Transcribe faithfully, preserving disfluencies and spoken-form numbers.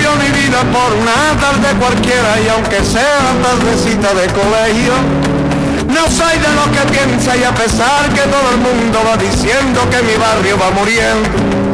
cambio mi vida por una tarde cualquiera, y aunque sea tardecita de colegio, no soy de los que piensa, y a pesar que todo el mundo va diciendo que mi barrio va muriendo,